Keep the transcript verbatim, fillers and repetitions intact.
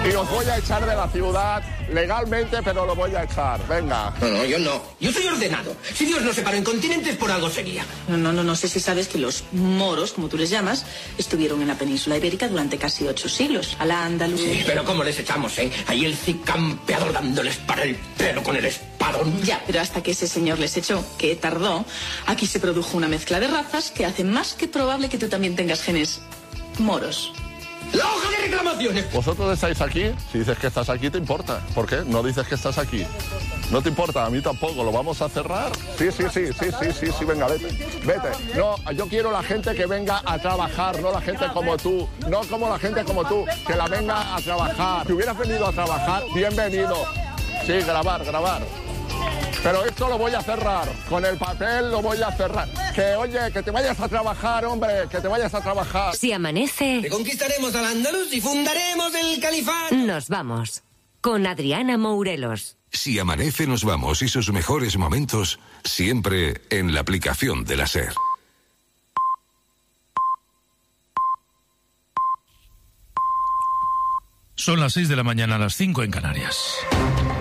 Y os voy a echar de la ciudad legalmente, pero lo voy a echar. Venga. No, no, yo no. Yo soy ordenado. Si Dios nos separó en continentes, por algo sería. No, no, no, no sé si sabes que los moros, como tú les llamas, estuvieron en la península ibérica durante casi ocho siglos. A la Andalucía. Sí, pero ¿cómo les echamos, eh? Ahí el Cid campeador dándoles para el pelo con el espadón. Ya, pero hasta que ese señor les echó, que tardó, aquí se produjo una mezcla de razas que hace más que probable que tú también tengas genes moros. ¡La hoja de reclamaciones! ¿Vosotros estáis aquí? Si dices que estás aquí, ¿te importa? ¿Por qué? ¿No dices que estás aquí? ¿No te importa? A mí tampoco. ¿Lo vamos a cerrar? Sí, sí, sí, sí, sí, sí, sí, venga, vete. Vete. No, yo quiero la gente que venga a trabajar, no la gente como tú. No como la gente como tú, que la venga a trabajar. Si hubieras venido a trabajar, bienvenido. Sí, grabar, grabar. Pero esto lo voy a cerrar, con el papel lo voy a cerrar. Que oye, que te vayas a trabajar, hombre, que te vayas a trabajar. Si amanece... Reconquistaremos al Andaluz y fundaremos el califato. Nos vamos, con Adriana Mourelos. Si amanece nos vamos y sus mejores momentos siempre en la aplicación de la SER. Son las seis de la mañana, a las cinco en Canarias.